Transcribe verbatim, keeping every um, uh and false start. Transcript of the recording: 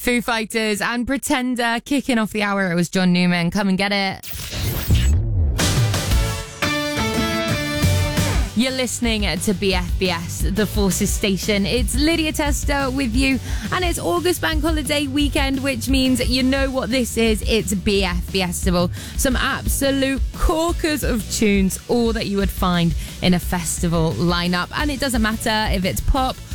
Foo Fighters and Pretender kicking off the hour. It was John Newman. Come and get it. You're listening to B F B S, the Forces Station. It's Lydia Tester with you, and it's August Bank Holiday weekend, which means you know what this is. It's B F Festival. Some absolute corkers of tunes, all that you would find in a festival lineup. And it doesn't matter if it's pop